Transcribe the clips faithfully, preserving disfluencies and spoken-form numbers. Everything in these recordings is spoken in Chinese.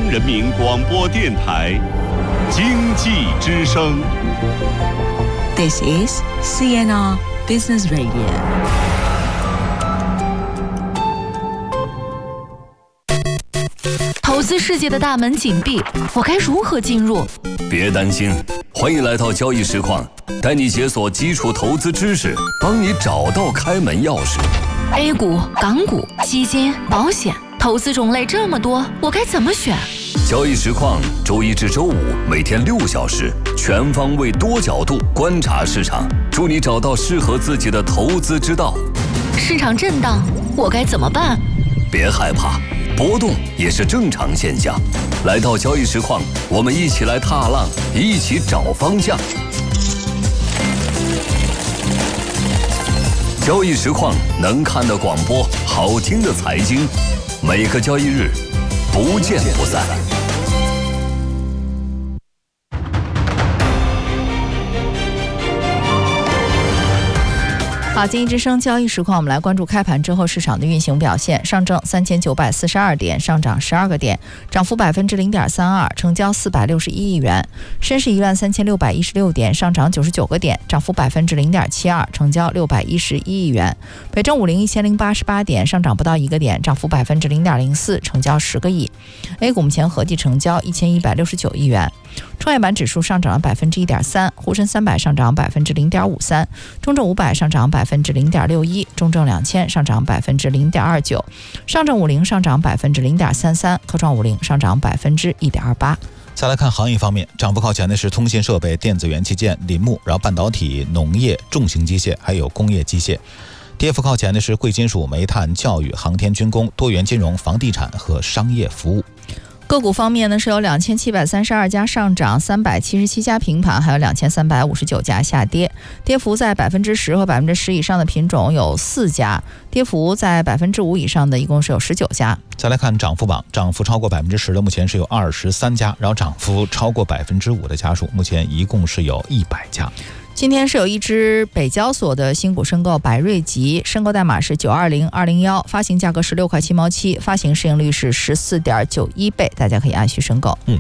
人民广播电台经济之声。 This is C N R Business Radio。 投资世界的大门紧闭，我该如何进入？ 别担心，欢迎来到交易实况，带你解锁基础投资知识，帮你找到开门钥匙。 A 股、港股、基金、保险，投资种类这么多，我该怎么选？ 交易实况，周一至周五每天六小时，全方位多角度观察市场，助你找到适合自己的投资之道。 市场震荡，我该怎么办？ 别害怕，波动也是正常现象。来到交易实况，我们一起来踏浪，一起找方向。交易实况，能看的广播，好听的财经，每个交易日不见不散。 好，经济之声交易实况，我们来关注开盘之后市场的运行表现。上证三千九百四十二点，上涨十二个点，涨幅百分之零点三二，成交四百六十一亿元。深市一万三千六百一十六点，上涨九十九个点，涨幅百分之零点七二，成交六百一十一亿元。北证五零一千零八十八点，上涨不到一个点，涨幅百分之零点零四，成交十个亿。A 股目前合计成交一千一百六十九亿元。创业板指数上涨了百分之一点三，沪深三百上涨百分之零点五三，中证五百上涨百分之零点六一，中证两千上涨百分之零点二九，上证五零上涨百分之零点三三，科创五零上涨百分之一点二八。 再来看行业方面，涨幅靠前的是通信设备、电子元器件、林木，然后半导体、农业、重型机械，还有工业机械。跌幅靠前的是贵金属、煤炭、教育、航天军工、多元金融、房地产和商业服务。 个股方面呢，是有两千七百三十二家上涨，三百七十七家平盘，还有两千三百五十九家下跌。跌幅在百分之十和百分之十以上的品种有四家，跌幅在百分之五以上的一共是有十九家。 再来看涨幅榜，涨幅超过百分之十的目前是有二十三家，然后涨幅超过百分之五的家数目前一共是有一百家。 今天是有一只北交所的新股申购，百瑞吉，申购代码是九二零二零一，发行价格是六块七毛七，发行市盈率是十四点九一倍，大家可以按需申购。 嗯。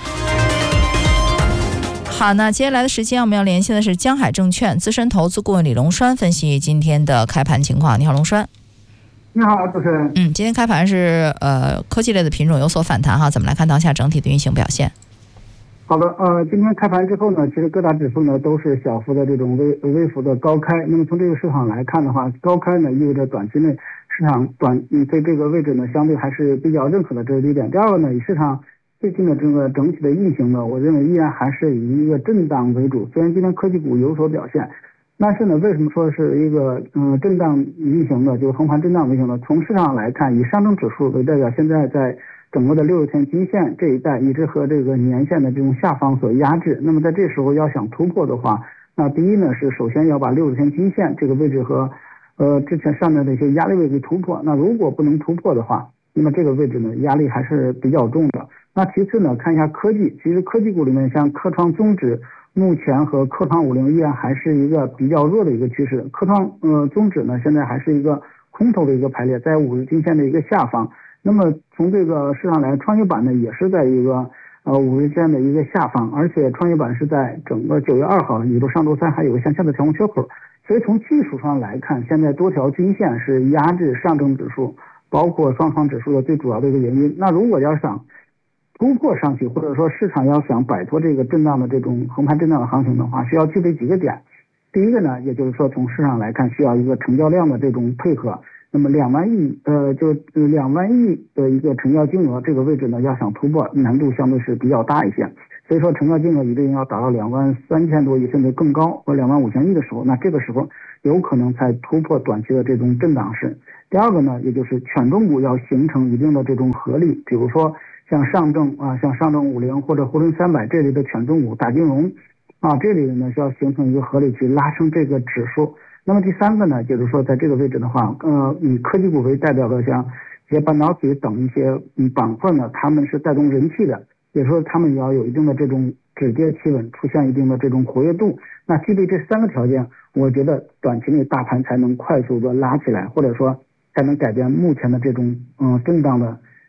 好，那接下来的时间我们要连线的是江海证券资深投资顾问李龙栓，分析今天的开盘情况。你好，龙栓。 你好，主持人。 嗯，今天开盘是呃科技类的品种有所反弹哈，怎么来看当下整体的运行表现？ 好的，呃，今天开盘之后呢，其实各大指数呢都是小幅的这种微微幅的高开。那么从这个市场来看的话，高开呢意味着短期内市场短嗯对这个位置呢相对还是比较认可的，这是第一点。第二个呢，以市场最近的这个整体的运行呢，我认为依然还是以一个震荡为主。虽然今天科技股有所表现，但是呢，为什么说是一个嗯、呃、震荡运行的，就是横盘震荡运行的？从市场来看，以上证指数为代表，现在在整个的六十天均线这一带一直和这个年线的这种下方所压制。那么在这时候要想突破的话，那第一呢是首先要把六十天均线这个位置和呃之前上面的一些压力位置突破。那如果不能突破的话，那么这个位置呢压力还是比较重的。那其次呢，看一下科技，其实科技股里面像科创综指目前和科创五零依然还是一个比较弱的一个趋势。科创呃综指呢现在还是一个空头的一个排列，在五日均线的一个下方。那么从这个市场来，创业板呢也是在一个呃五日线的一个下方，而且创业板是在整个九月二号，也就上周三还有个向下的调控缺口。所以从技术上来看，现在多条均线是压制上证指数，包括上创指数的最主要的一个原因。那如果要想突破上去，或者说市场要想摆脱这个震荡的这种横盘震荡的行情的话，需要具备几个点。第一个呢，也就是说从市场来看，需要一个成交量的这种配合。那么两万亿，呃，就两万亿的一个成交金额，这个位置呢，要想突破，难度相对是比较大一些。所以说，成交金额一定要达到两万三千多亿，甚至更高，或两万五千亿的时候，那这个时候有可能才突破短期的这种震荡势。第二个呢，也就是权重股要形成一定的这种合力，比如说像上证啊，像上证五零或者沪深三百这类的权重股、大金融啊，这里呢是要形成一个合力去拉升这个指数。那么第三个呢，就是说在这个位置的话，呃，以科技股为代表的像一些半导体等一些嗯板块呢，他们是带动人气的，也就是说他们也要有一定的这种止跌企稳，出现一定的这种活跃度。那具备这三个条件，我觉得短期内大盘才能快速的拉起来，或者说才能改变目前的这种嗯震荡的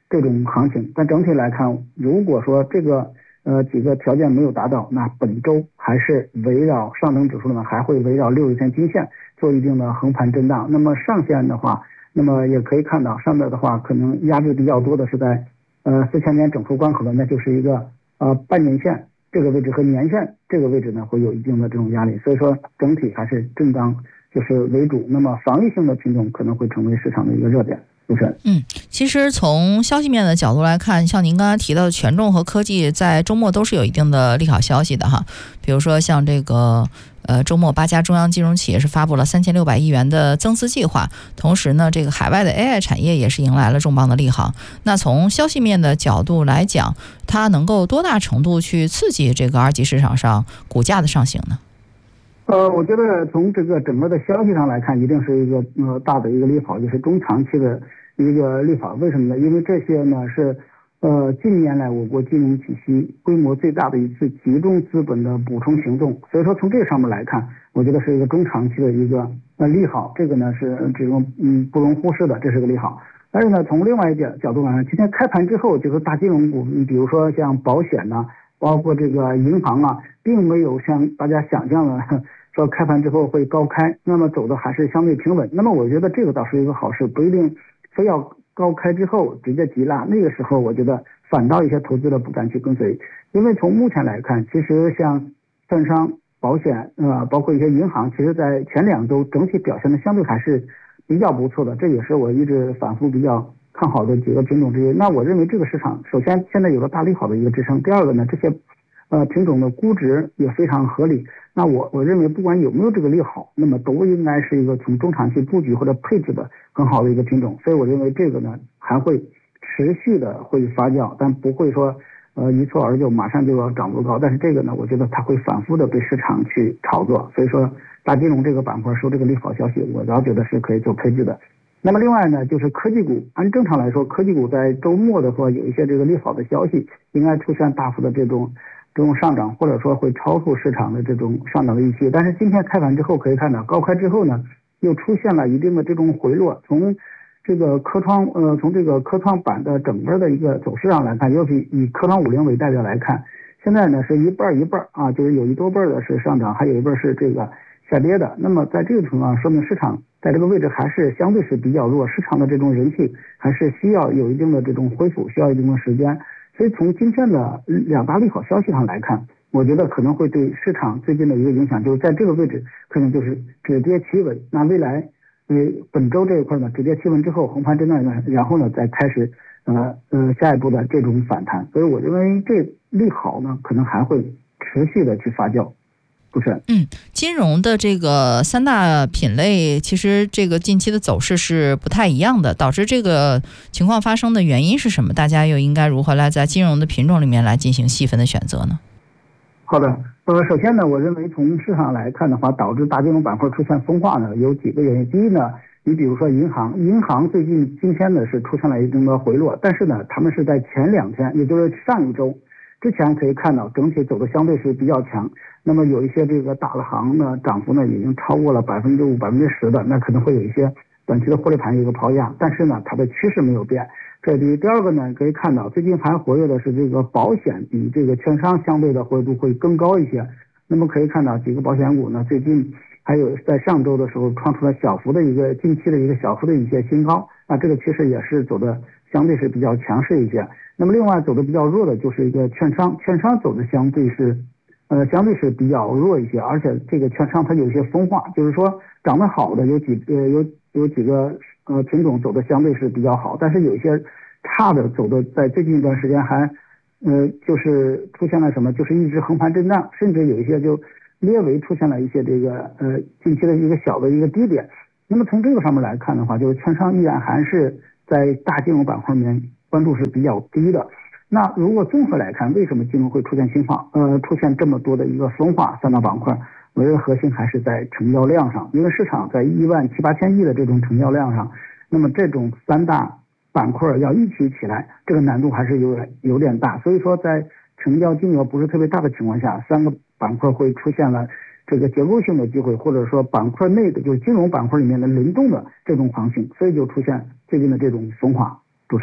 这种行情。但整体来看，如果说这个呃几个条件没有达到，那本周还是围绕上证指数呢，还会围绕六十天均线做一定的横盘震荡。那么上限的话，那么也可以看到上面的话，可能压制比较多的是在呃四千点整数关口的，那就是一个呃半年线这个位置和年线这个位置呢，会有一定的这种压力。所以说整体还是震荡就是为主。那么防御性的品种可能会成为市场的一个热点。 嗯，其实从消息面的角度来看，像您刚才提到的权重和科技在周末都是有一定的利好消息的哈。比如说像这个呃周末八家中央金融企业是发布了三千六百亿元的增资计划，同时呢这个海外的 A I 产业也是迎来了重磅的利好。那从消息面的角度来讲，它能够多大程度去刺激这个二级市场上股价的上行呢？ 呃，我觉得从这个整个的消息上来看，一定是一个呃大的一个利好，就是中长期的一个利好。为什么呢？因为这些呢是呃近年来我国金融体系规模最大的一次集中资本的补充行动，所以说从这个上面来看，我觉得是一个中长期的一个呃利好，这个呢是这种嗯不容忽视的，这是个利好。但是呢，从另外一点角度来看，今天开盘之后，就是大金融股，你比如说像保险呐、啊，包括这个银行啊，并没有像大家想象的说开盘之后会高开，那么走的还是相对平稳。那么我觉得这个倒是一个好事，不一定非要高开之后直接急拉，那个时候我觉得反倒一些投资者不敢去跟随。因为从目前来看，其实像券商、保险呃，包括一些银行，其实在前两周整体表现的相对还是比较不错的，这也是我一直反复比较看好的几个品种之一。那我认为这个市场首先现在有了大利好的一个支撑，第二个呢，这些呃品种的估值也非常合理。那我我认为不管有没有这个利好，那么都应该是一个从中长期布局或者配置的很好的一个品种。所以我认为这个呢还会持续的会发酵，但不会说呃一蹴而就马上就要涨多高。但是这个呢，我觉得它会反复的被市场去炒作。所以说大金融这个板块受这个利好消息，我倒觉得是可以做配置的。那么另外呢，就是科技股，按正常来说，科技股在周末的话有一些这个利好的消息，应该出现大幅的这种这种上涨，或者说会超出市场的这种上涨的预期。但是今天开盘之后可以看到，高开之后呢，又出现了一定的这种回落。从这个科创呃，从这个科创板的整个的一个走势上来看，尤其以科创五零为代表来看，现在呢是一半一半啊，就是有一多半的是上涨，还有一半是这个下跌的。那么在这个情况说明市场在这个位置还是相对是比较弱，市场的这种人气还是需要有一定的这种恢复，需要一定的时间。所以从今天的两大利好消息上来看，我觉得可能会对市场最近的一个影响，就是在这个位置可能就是止跌企稳。那未来呃本周这一块呢，止跌企稳之后横盘震荡，然后呢再开始呃呃下一步的这种反弹。所以我认为这利好呢可能还会持续的去发酵。 嗯，金融的这个三大品类，其实这个近期的走势是不太一样的，导致这个情况发生的原因是什么？大家又应该如何来在金融的品种里面来进行细分的选择呢？ 好的，呃，首先呢，我认为从市场来看的话，导致大金融板块出现分化呢，有几个原因。第一呢，你比如说银行，银行最近今天呢是出现了一定的回落，但是呢，他们是在前两天，也就是上一周之前可以看到整体走的相对是比较强。那么有一些这个大的行呢，涨幅呢已经超过了百分之五、百分之十的，那可能会有一些短期的获利盘有一个抛压，但是呢，它的趋势没有变。这是第一。第二个呢，可以看到最近还活跃的是这个保险，比这个券商相对的活跃度会更高一些。那么可以看到几个保险股呢，最近还有在上周的时候创出了小幅的一个近期的一个小幅的一些新高，啊，这个趋势也是走的相对是比较强势一些。那么另外走的比较弱的就是一个券商，券商走的相对是。呃，相对是比较弱一些，而且这个券商它有一些分化，就是说涨得好的有几呃有有几个呃品种走的相对是比较好，但是有一些差的走的在最近一段时间还呃就是出现了什么，就是一直横盘震荡，甚至有一些就略微出现了一些这个呃近期的一个小的一个低点。那么从这个上面来看的话，就是券商依然还是在大金融板块里面关注是比较低的。那如果综合来看，为什么金融会出现新化？呃，出现这么多的一个分化三大板块，我觉得核心还是在成交量上，因为市场在一万七八千亿的这种成交量上，那么这种三大板块要一起起来，这个难度还是有点有点大。所以说，在成交金额不是特别大的情况下，三个板块会出现了这个结构性的机会，或者说板块内的就是金融板块里面的轮动的这种行情，所以就出现最近的这种分化。主持人。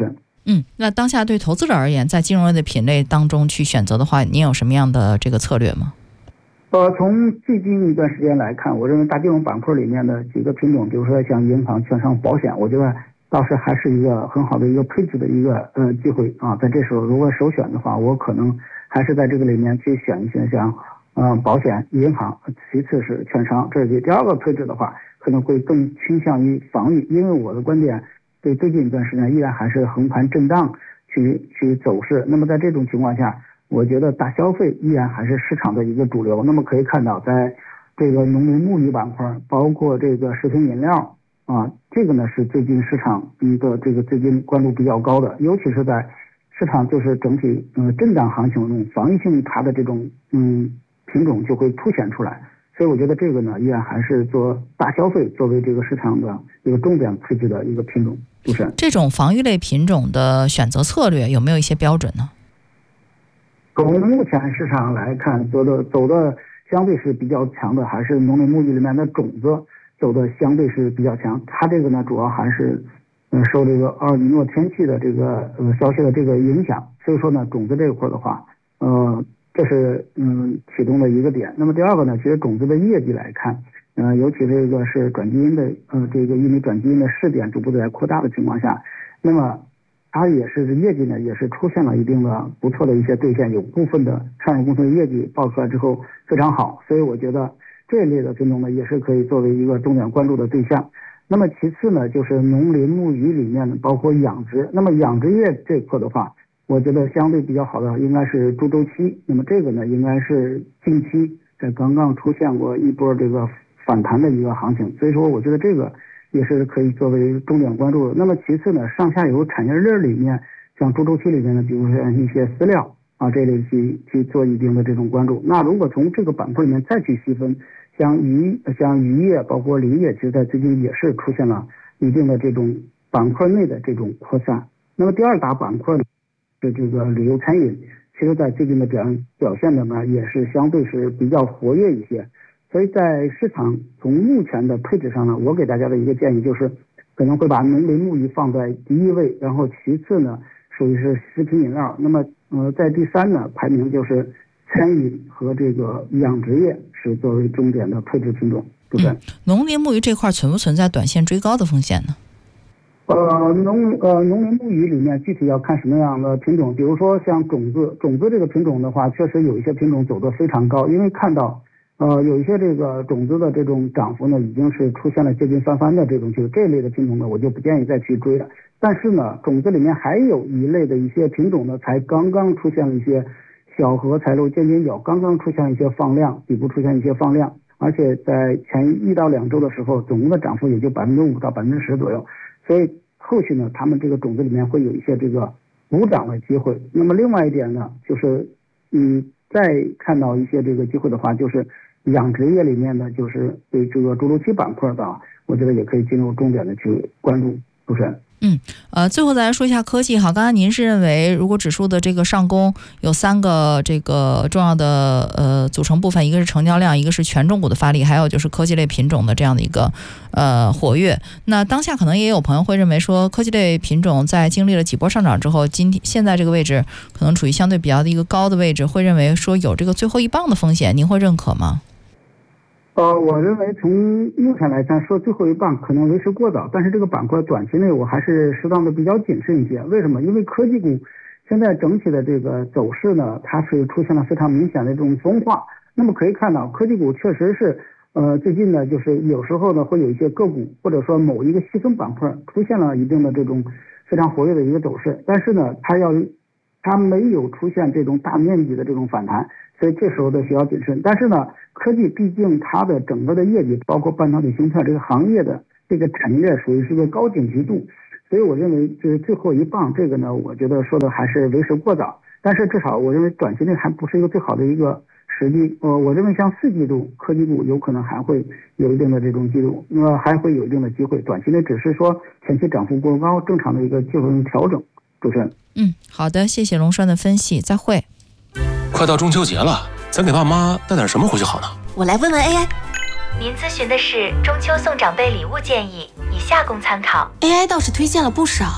嗯，那当下对投资者而言，在金融类的品类当中去选择的话，您有什么样的这个策略吗？ 呃，从最近一段时间来看，我认为大金融板块里面的几个品种，比如说像银行、券商、保险，我觉得倒是还是一个很好的一个配置的一个呃机会啊。在这时候，如果首选的话，我可能还是在这个里面去选一些像呃保险、银行，其次是券商。这是第二个配置的话，可能会更倾向于防御，因为我的观点对最近一段时间依然还是横盘震荡去去走势。那么在这种情况下，我觉得大消费依然还是市场的一个主流。那么可以看到，在这个农林牧渔板块，包括这个食品饮料啊，这个呢是最近市场一个这个最近关注比较高的，尤其是在市场就是整体嗯、呃、震荡行情中，防御性它的这种嗯品种就会凸显出来。所以我觉得这个呢，依然还是做大消费作为这个市场的一个重点配置的一个品种。主持人， 这种防御类品种的选择策略有没有一些标准呢？ 从目前市场来看，走的走的相对是比较强的，还是农林牧渔里面的种子走的相对是比较强。它这个呢，主要还是嗯受这个厄尔尼诺天气的这个呃消息的这个影响。所以说呢，种子这一块的话，呃。这是嗯启动的一个点。那么第二个呢，其实种子的业绩来看，呃，尤其这个是转基因的呃这个玉米转基因的试点逐步的在扩大的情况下，那么它也是业绩呢也是出现了一定的不错的一些兑现，有部分的上市公司的业绩报出来之后非常好，所以我觉得这一类的品种呢也是可以作为一个重点关注的对象。那么其次呢，就是农林牧渔里面包括养殖，那么养殖业这块的话，我觉得相对比较好的应该是猪周期，那么这个呢应该是近期在刚刚出现过一波这个反弹的一个行情，所以说我觉得这个也是可以作为重点关注的。那么其次呢，上下游产业链里面，像猪周期里面呢，比如说一些饲料啊这类去去做一定的这种关注。那如果从这个板块里面再去细分，像渔像渔业包括林业，其实在最近也是出现了一定的这种板块内的这种扩散。那么第二大板块呢，是这个旅游餐饮，其实在最近的表表现的呢也是相对是比较活跃一些，所以在市场从目前的配置上呢，我给大家的一个建议就是可能会把农林牧渔放在第一位，然后其次呢属于是食品饮料，那么呃在第三呢排名就是餐饮和这个养殖业是作为重点的配置品种，对不对？ 嗯，农林牧渔这块存不存在短线追高的风险呢？ 呃，农呃农林牧渔里面具体要看什么样的品种，比如说像种子，种子这个品种的话，确实有一些品种走得非常高，因为看到呃有一些这个种子的这种涨幅呢，已经是出现了接近翻番的这种，就是这类的品种呢，我就不建议再去追了。但是呢，种子里面还有一类的一些品种呢，才刚刚出现了一些小荷才露尖尖角，刚刚出现一些放量，底部出现一些放量，而且在前一到两周的时候，总共的涨幅也就百分之五到百分之十左右。所以后续呢，他们这个种子里面会有一些这个补涨的机会。那么另外一点呢，就是嗯，再看到一些这个机会的话，就是养殖业里面呢，就是对这个猪周期板块的，我觉得也可以进入重点的去关注。主持人。 嗯，呃，最后再来说一下科技哈。刚才您是认为，如果指数的这个上攻有三个这个重要的呃组成部分，一个是成交量，一个是权重股的发力，还有就是科技类品种的这样的一个呃活跃。那当下可能也有朋友会认为说，科技类品种在经历了几波上涨之后，今天现在这个位置可能处于相对比较的一个高的位置，会认为说有这个最后一棒的风险，您会认可吗？ 呃，我认为从目前来看，说最后一棒可能为时过早，但是这个板块短期内我还是适当的比较谨慎一些。为什么？因为科技股现在整体的这个走势呢，它是出现了非常明显的这种分化。那么可以看到，科技股确实是呃最近呢，就是有时候呢会有一些个股或者说某一个细分板块出现了一定的这种非常活跃的一个走势，但是呢，它要它没有出现这种大面积的这种反弹。所以这时候的需要谨慎，但是呢，科技毕竟它的整个的业绩，包括半导体芯片这个行业的这个产业链属于是个高景气度，所以我认为就是最后一棒这个呢，我觉得说的还是为时过早。但是至少我认为短期内还不是一个最好的一个时机。呃，我认为像四季度科技股有可能还会有一定的这种季度，那么还会有一定的机会。短期内只是说前期涨幅过高，正常的一个技术性调整。主持人， 嗯，好的，谢谢龙栓的分析，再会。 快到中秋节了，咱给爸妈带点什么回去好呢？ 我来问问 A I。 您咨询的是中秋送长辈礼物建议，以下供参考。 A I 倒是推荐了不少，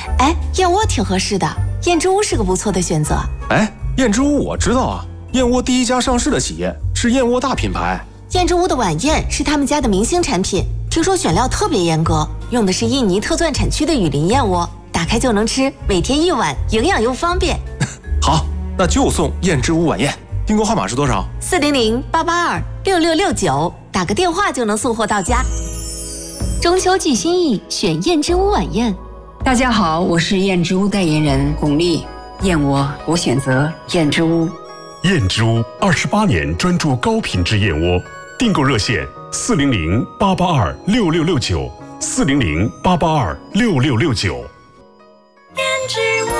哎，燕窝挺合适的，燕之屋是个不错的选择。 哎，燕之屋我知道啊，燕窝第一家上市的企业是燕窝大品牌。 燕之屋的晚宴是他们家的明星产品，听说选料特别严格，用的是印尼特钻产区的雨林燕窝，打开就能吃，每天一碗，营养又方便。 好，那就送燕之屋晚宴。订购号码是多少？ 四零零八八二六六六九，打个电话就能送货到家。 中秋寄心意，选燕之屋晚宴。 大家好，我是燕之屋代言人巩俐。燕窝，我选择燕之屋。 燕之屋二十八年专注高品质燕窝，订购热线四零零八八二六六六九，四零零八八二六六六九。 燕之屋。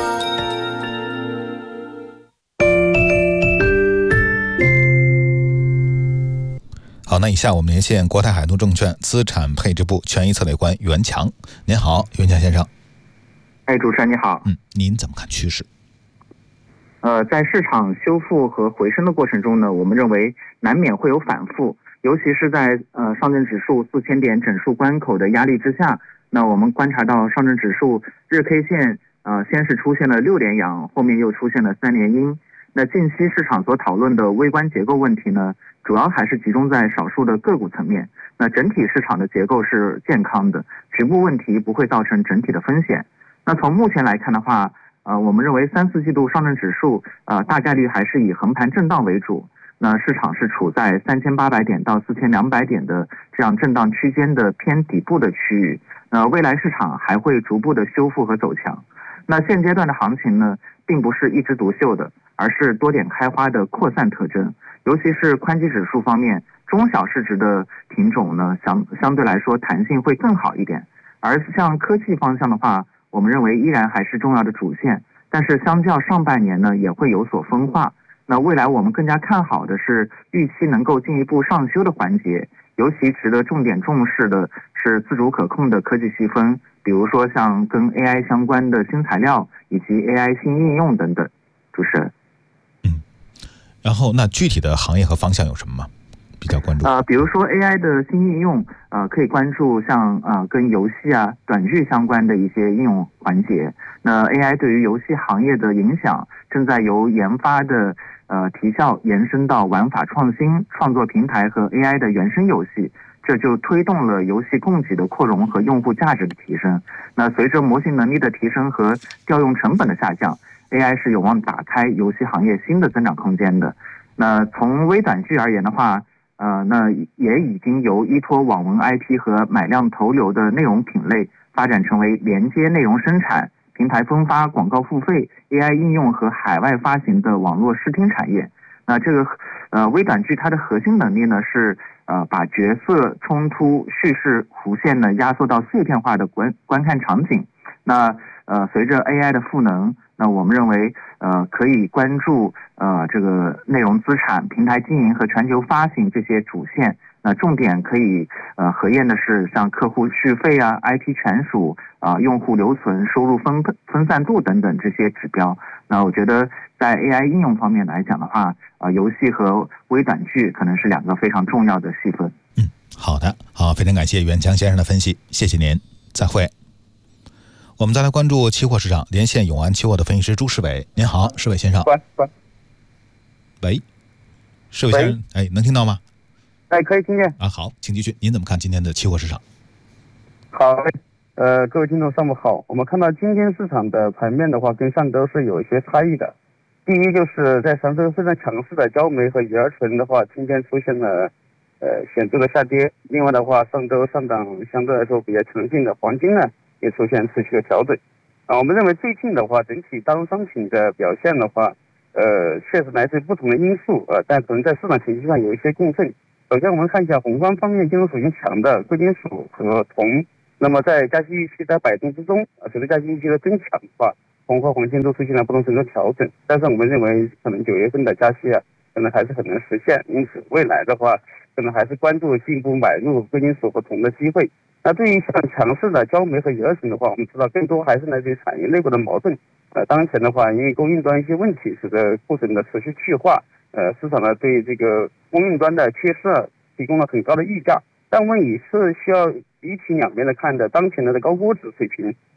好，那以下我们连线国泰海通证券资产配置部权益策略官袁强。您好，袁强先生。 哎，主持人你好。 嗯，您怎么看趋势？ 呃，在市场修复和回升的过程中呢，我们认为难免会有反复，尤其是在呃上证指数四千点整数关口的压力之下，那我们观察到上证指数日 K 线呃先是出现了六连阳，后面又出现了三连阴。那近期市场所讨论的微观结构问题呢，主要还是集中在少数的个股层面。那整体市场的结构是健康的，局部问题不会造成整体的风险。那从目前来看的话，呃，我们认为三四季度上证指数呃大概率还是以横盘震荡为主。那市场是处在三千八百点到四千两百点的这样震荡区间的偏底部的区域。那未来市场还会逐步的修复和走强。那现阶段的行情呢，并不是一枝独秀的，而是多点开花的扩散特征。尤其是宽基指数方面，中小市值的品种呢，相相对来说弹性会更好一点。而像科技方向的话，我们认为依然还是重要的主线，但是相较上半年呢，也会有所分化。那未来我们更加看好的是预期能够进一步上修的环节，尤其值得重点重视的是自主可控的科技细分，比如说像跟 A I 相关的新材料以及 A I 新应用等等。主持人。 嗯，然后那具体的行业和方向有什么吗？比较关注呃，比如说 A I 的新应用，呃，可以关注像呃跟游戏啊、短剧相关的一些应用环节。那 A I 对于游戏行业的影响，正在由研发的呃提效延伸到玩法创新、创作平台和 A I 的原生游戏，这就推动了游戏供给的扩容和用户价值的提升。那随着模型能力的提升和调用成本的下降，A I 是有望打开游戏行业新的增长空间的。那从微短剧而言的话，呃，那也已经由依托网文 I P 和买量投流的内容品类，发展成为连接内容生产、平台分发、广告付费、A I 应用和海外发行的网络视听产业。那这个呃微短剧它的核心能力呢是呃把角色冲突叙事弧线呢压缩到碎片化的观观看场景。那呃随着 A I 的赋能，那我们认为呃可以关注呃这个内容资产、平台经营和全球发行这些主线。那重点可以呃核验的是像客户续费啊、I P 权属啊、呃、用户留存、收入分分散度等等这些指标。那我觉得在 A I 应用方面来讲的话，呃游戏和微短剧可能是两个非常重要的细分。 嗯，好的，好，非常感谢袁强先生的分析，谢谢您，再会。我们再来关注期货市场，连线永安期货的分析师朱世伟。您好，世伟先生。 喂喂， 喂，世伟先生，哎，能听到吗？ 哎，可以听见啊。好，请继续。您怎么看今天的期货市场？ 好，呃，各位听众上午好。我们看到今天市场的盘面的话，跟上周是有一些差异的。第一，就是在上周非常强势的焦煤和乙二醇的话，今天出现了呃显著的下跌。另外的话，上周上涨相对来说比较强劲的黄金呢，也出现持续的调整。啊，我们认为最近的话，整体大宗商品的表现的话，呃，确实来自不同的因素，呃，但可能在市场情绪上有一些共振。首先，我们看一下宏观方面金融属性强的贵金属和铜。那么，在加息预期的摆动之中，啊，随着加息预期的增强的话，铜和黄金都出现了不同程度的调整。但是，我们认为可能九月份的加息啊，可能还是很难实现。因此，未来的话，可能还是关注进一步买入贵金属和铜的机会。那对于像强势的焦煤和乙二醇的话，我们知道更多还是来自于产业内部的矛盾。呃，当前的话，因为供应端一些问题，使得库存的持续去化。呃，市场呢对这个供应端的缺失提供了很高的溢价，但我们也是需要一体两面的看的，当前的高估值水平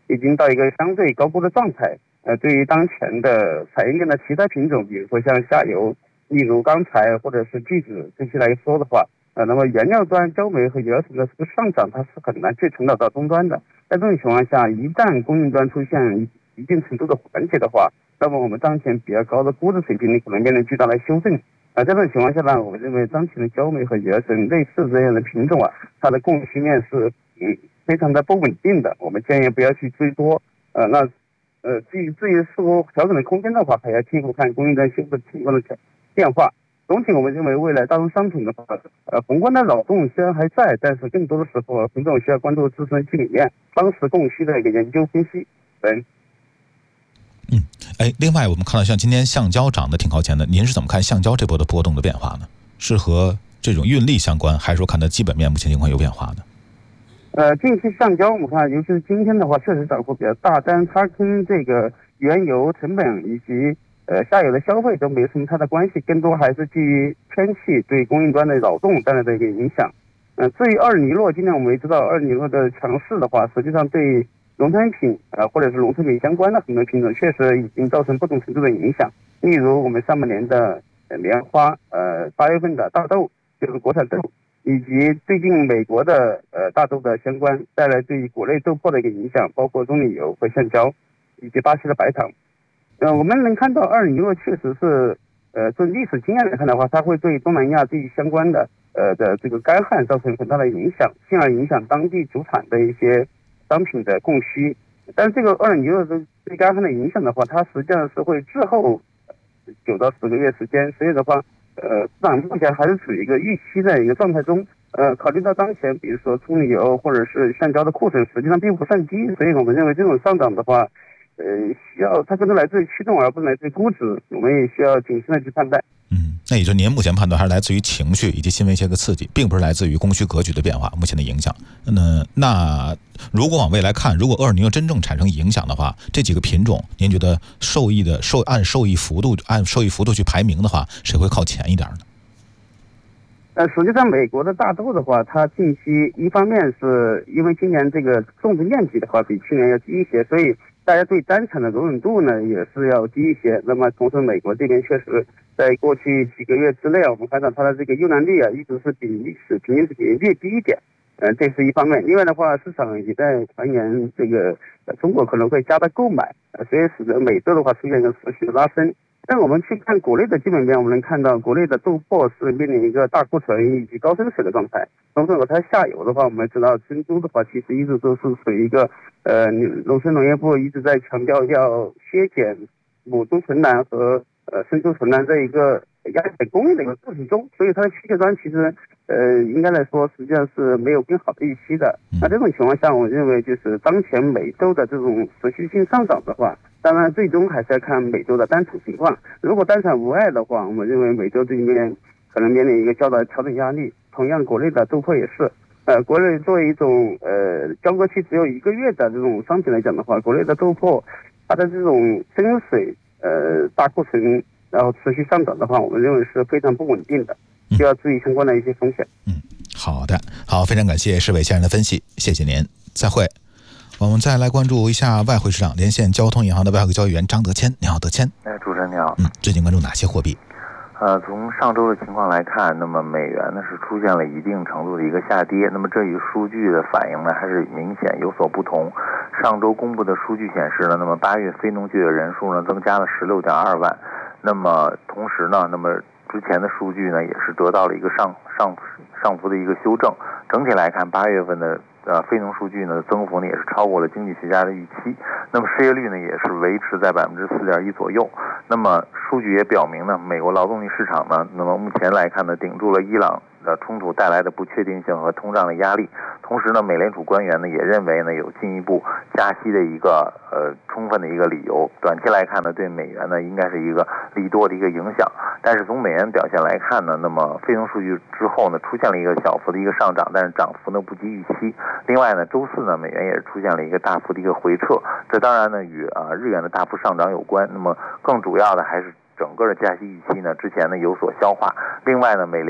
已经到一个相对高估的状态。呃，对于当前的产业链的其他品种，比如说像下游，例如钢材或者是聚酯这些来说的话，呃，那么原料端焦煤和原层的这个上涨，它是很难去传导到终端的。在这种情况下，一旦供应端出现一一定程度的缓解的话，那么我们当前比较高的估值水平可能面临巨大的修正。啊、呃，在这种情况下呢，我们认为当前的焦煤和原层类似这样的品种啊，它的供需面是嗯非常的不稳定的。我们建议不要去追多。呃，那呃至于至于是否调整的空间的话，还要进一步看供应端修复情况的变化。总体我们认为，未来大宗商品的话，呃，宏观的扰动虽然还在，但是更多的时候，品种需要关注自身基本面、当时供需的一个研究分析。对。 嗯，哎，另外我们看到像今天橡胶涨得挺靠前的，您是怎么看橡胶这波的波动的变化呢？是和这种运力相关，还是说看它基本面目前情况有变化呢？ 呃，近期橡胶我们看，尤其是今天的话，确实涨幅比较大，但是它跟这个原油成本以及呃，下游的消费都没有什么太大关系，更多还是基于天气对供应端的扰动带来的一个影响。呃，至于二尼洛，今天我们也知道二尼洛的强势的话，实际上对农产品呃或者是农产品相关的很多品种确实已经造成不同程度的影响。例如我们上半年的呃棉花，呃八月份的大豆，就是国产豆，以及最近美国的呃大豆的相关带来对国内豆粕的一个影响，包括棕榈油和橡胶，以及巴西的白糖。呃，我们能看到二尼洛确实是，呃，从历史经验来看的话，它会对东南亚地区相关的呃的这个干旱造成很大的影响，进而影响当地主产的一些商品的供需。但是这个二尼洛的对干旱的影响的话，它实际上是会滞后九到十个月时间，所以的话，呃，市场目前还是处于一个预期的一个状态中。呃，考虑到当前比如说棕榈油或者是橡胶的库存实际上并不算低，所以我们认为这种上涨的话。呃，需要它更多来自于驱动，而不是来自于估值，我们也需要谨慎的去判断。 嗯，那也就您目前判断还是来自于情绪以及新闻一些个刺激，并不是来自于供需格局的变化目前的影响。那那如果往未来看，如果厄尔尼诺真正产生影响的话，这几个品种，您觉得受益的受按受益幅度按受益幅度去排名的话，谁会靠前一点呢？ 呃，实际上美国的大豆的话，它近期一方面是因为今年这个种植面积的话比去年要低一些，所以大家对单产的容忍度呢也是要低一些。那么同时美国这边确实在过去几个月之内啊，我们看到它的这个优良率啊一直是比历史平均值略低一点。呃，这是一方面。另外的话，市场也在传言这个呃中国可能会加大购买，呃，所以使得美豆的话出现一个持续的拉升。但我们去看国内的基本面，我们能看到国内的豆粕是面临一个大库存以及高升水的状态。同时，它下游的话，我们知道珍珠的话，其实一直都是属于一个呃，农村农业部一直在强调要削减母猪存栏和呃生猪存栏这一个压减供应的一个过程中，所以它的需求端其实呃应该来说实际上是没有更好的预期的。那这种情况下，我认为就是当前美豆的这种持续性上涨的话，当然最终还是要看美洲的单产情况。如果单产无碍的话，我们认为美洲这里面可能面临一个较大的调整压力。同样，国内的豆粕也是，呃，国内作为一种呃交割期只有一个月的这种商品来讲的话，国内的豆粕它的这种增水呃大库存，然后持续上涨的话，我们认为是非常不稳定的，需要注意相关的一些风险。 嗯，好的，好，非常感谢施伟先生的分析，谢谢您，再会。我们再来关注一下外汇市场，连线交通银行的外汇交易员张德谦。你好，德谦。 哎，主持人你好。 嗯，最近关注哪些货币？ 呃，从上周的情况来看，那么美元呢是出现了一定程度的一个下跌，那么这与数据的反应呢还是明显有所不同。上周公布的数据显示呢，那么八月非农就业人数呢增加了十六点二万，那么同时呢，那么之前的数据呢也是得到了一个上上上浮的一个修正。整体来看，八月份的呃非农数据呢增幅呢也是超过了经济学家的预期，那么失业率呢也是维持在百分之四点一左右。那么数据也表明呢，美国劳动力市场呢，那么目前来看呢，顶住了伊朗的冲突带来的不确定性和通胀的压力。同时呢，美联储官员呢也认为呢有进一步加息的一个呃充分的一个理由。短期来看呢，对美元呢应该是一个利多的一个影响。但是从美元表现来看呢，那么非农数据之后呢，出现了一个小幅的一个上涨，但是涨幅呢不及预期。另外呢，周四呢，美元也是出现了一个大幅的一个回撤，这当然呢与啊日元的大幅上涨有关。那么更主要的还是整个的加息预期呢，之前呢有所消化。另外呢，美联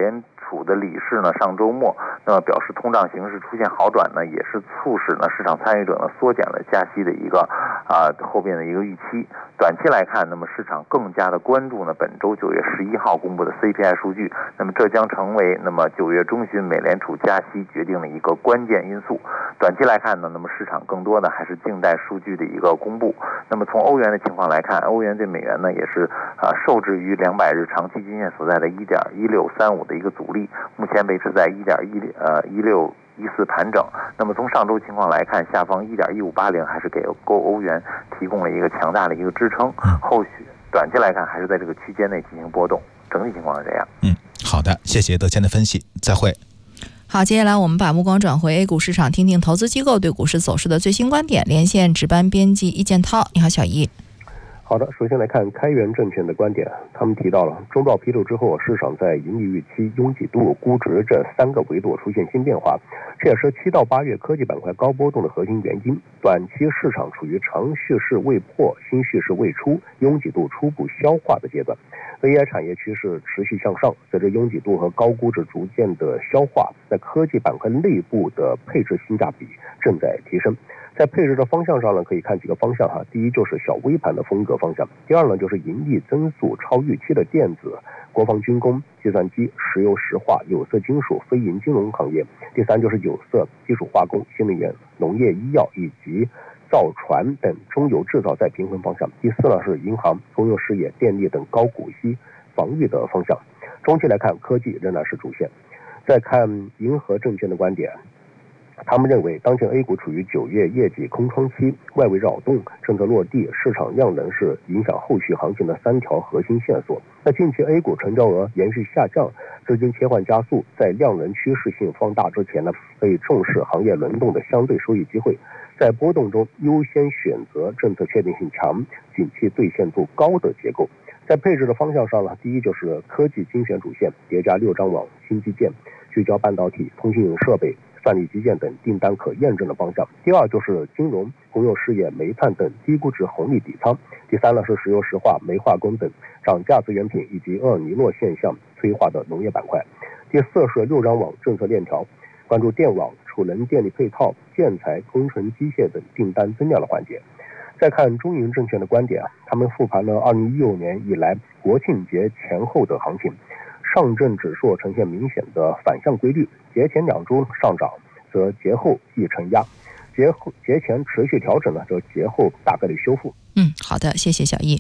储的理事呢上周末那么表示通胀形势出现好转呢，也是促使呢市场参与者呢缩减了加息的一个啊、呃、后边的一个预期。短期来看，那么市场更加的关注呢本周九月十一号公布的 C P I 数据，那么这将成为那么九月中旬美联储加息决定的一个关键因素。短期来看呢，那么市场更多的还是静待数据的一个公布。那么从欧元的情况来看，欧元对美元呢也是啊、呃、受制于两百日长期均线所在的一点一六三五的一个阻力，目前维持在一点一呃一六一四盘整。那么从上周情况来看，下方一点一五八零还是给欧欧元提供了一个强大的一个支撑，后续短期来看还是在这个区间内进行波动，整体情况是这样。 嗯，好的，谢谢德谦的分析，再会。 好，接下来我们把目光转回 A 股市场，听听投资机构对股市走势的最新观点。连线值班编辑易建涛，你好，小易。 好的，首先来看开源证券的观点，他们提到了中报披露之后，市场在盈利预期、拥挤度、估值这三个维度出现新变化，这也是七到八月科技板块高波动的核心原因。短期市场处于长蓄势未破、新蓄势未出、拥挤度初步消化的阶段。A I 产业趋势持续向上，随着拥挤度和高估值逐渐的消化，在科技板块内部的配置性价比正在提升。在配置的方向上呢，可以看几个方向哈。第一就是小微盘的风格方向，第二呢就是盈利增速超预期的电子、国防军工、计算机、石油石化、有色金属、非银金融行业，第三就是有色、基础化工、新能源、农业、医药以及造船等中游制造在平衡方向，第四呢是银行、公用事业、电力等高股息防御的方向。中期来看，科技仍然是主线。再看银河证券的观点，他们认为当前 A 股处于九月业绩空窗期，外围扰动、政策落地、市场量能是影响后续行情的三条核心线索。那近期 A 股成交额延续下降，资金切换加速，在量能趋势性放大之前呢，可以重视行业轮动的相对收益机会，在波动中优先选择政策确定性强、景气兑现度高的结构。在配置的方向上呢，第一就是科技精选主线，叠加六张网、新基建，聚焦半导体、通信用设备、算力基建等订单可验证的方向。第二就是金融、公用事业、煤炭等低估值红利底仓。第三呢是石油石化、煤化工等涨价资源品以及厄尔尼诺现象催化的农业板块。第四是六张网政策链条，关注电网、储能电力配套、建材、工程机械等订单增量的环节。再看中银证券的观点啊，他们复盘了二零一六年以来国庆节前后的行情，上证指数呈现明显的反向规律，节前两周上涨，则节后易承压，节后节前持续调整呢，则节后大概率修复。 嗯，好的，谢谢小易。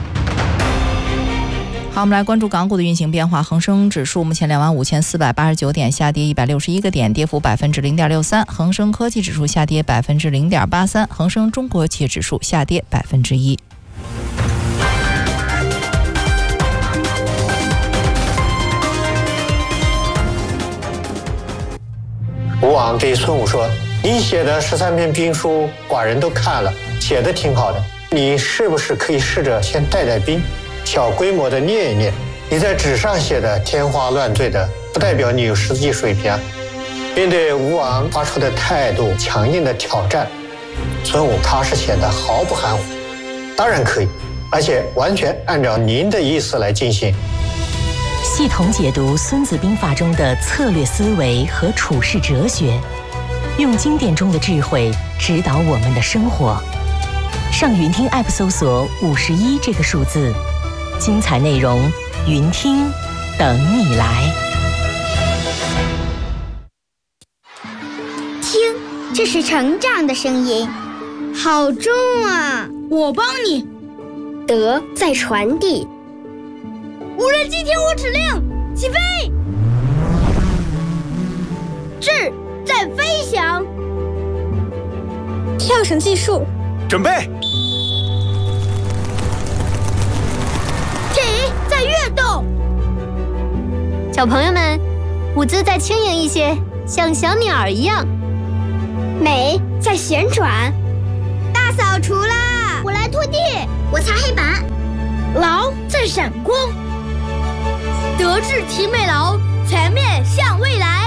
好，我们来关注港股的运行变化。恒生指数目前两万五千四百八十九点，下跌一百六十一个点，跌幅百分之零点六三。恒生科技指数下跌百分之零点八三，恒生中国企业指数下跌百分之一。 吴王对孙武说：“你写的十三篇兵书，寡人都看了，写的挺好的。你是不是可以试着先带带兵？”小规模的念一念，你在纸上写的天花乱坠的，不代表你有实际水平啊。面对吴王发出的态度强硬的挑战，孙武踏实显得毫不含糊。当然可以，而且完全按照您的意思来进行。 系统解读《孙子兵法》中的策略思维和处世哲学，用经典中的智慧指导我们的生活。上云听 App 搜索五十一这个数字。精彩内容，云听等你来。 听，这是成长的声音，好重啊！我帮你。德在传递。无人机听我指令，起飞！智在飞翔。跳绳计数， 准备。 在跃动， 小朋友们，舞姿再轻盈一些，像小鸟儿一样。 美在旋转，大扫除啦！我来拖地，我擦黑板。劳在闪光，德智体美劳，全面向未来。